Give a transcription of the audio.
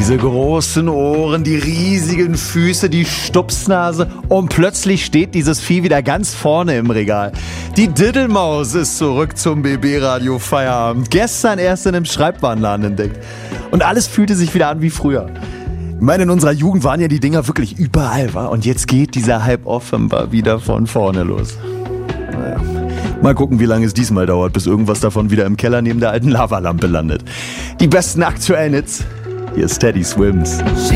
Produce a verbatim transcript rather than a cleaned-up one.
Diese großen Ohren, die riesigen Füße, die Stupsnase und plötzlich steht dieses Vieh wieder ganz vorne im Regal. Die Diddelmaus ist zurück zum B B-Radio Feierabend. Gestern erst in einem Schreibwarenladen entdeckt. Und alles fühlte sich wieder an wie früher. Ich meine, in unserer Jugend waren ja die Dinger wirklich überall, wa? Und jetzt geht dieser Hype offenbar wieder von vorne los. Naja. Mal gucken, wie lange es diesmal dauert, bis irgendwas davon wieder im Keller neben der alten Lavalampe landet. Die besten aktuellen Hits. Hier ist Teddy Swims.